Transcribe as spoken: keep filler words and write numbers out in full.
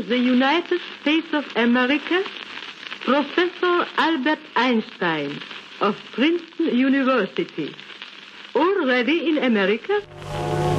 in the United States of America, Professor Albert Einstein of Princeton University. Already in America?